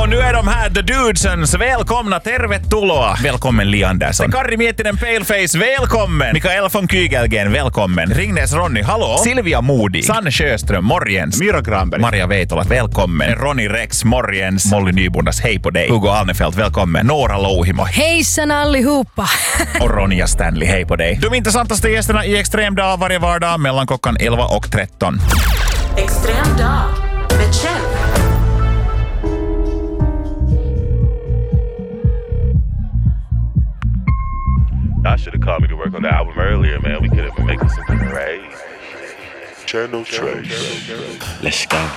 Och nu är de här The Dudesons. Välkomna, tervetuloa. Välkommen Li Andersson. Karri Miettinen Paleface, välkommen. Mikael von Kygelgen, välkommen. Ringnes Ronny, hallå. Silvia Modig. Sanne Sjöström, morgens. Mira Granberg. Maria Veitola, välkommen. Ronny Rex, morgens. Molly Nybundas, hej på dig. Hugo Alnefelt, välkommen. Nora Louhimo. Hejsan allihopa. Och Ronja Stanley, hej på dig. De intressantaste gästerna i Extrem dag varje vardag mellan klockan 11 och 13. Extrem dag med Kjell. I should have called me to work on the album earlier, man. We could have been making some kind of raise. Channel Trace. Let's go.